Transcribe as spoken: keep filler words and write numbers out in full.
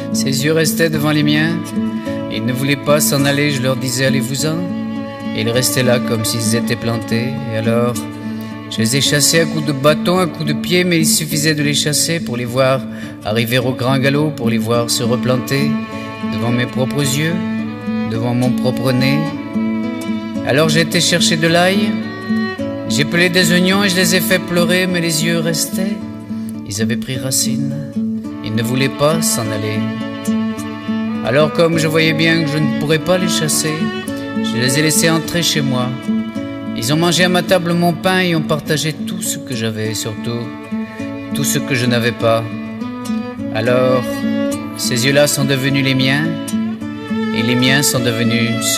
Ses yeux restaient devant les miens. Ils ne voulaient pas s'en aller, je leur disais allez-vous-en. Et ils restaient là comme s'ils étaient plantés. Et alors, je les ai chassés à coups de bâton, à coups de pied, mais il suffisait de les chasser pour les voir arriver au grand galop, pour les voir se replanter devant mes propres yeux, devant mon propre nez. Alors j'ai été chercher de l'ail, j'ai pelé des oignons et je les ai fait pleurer, mais les yeux restaient. Ils avaient pris racine, ils ne voulaient pas s'en aller. Alors comme je voyais bien que je ne pourrais pas les chasser, je les ai laissés entrer chez moi. Ils ont mangé à ma table mon pain et ont partagé tout ce que j'avais, surtout tout ce que je n'avais pas. Alors, ces yeux-là sont devenus les miens, et les miens sont devenus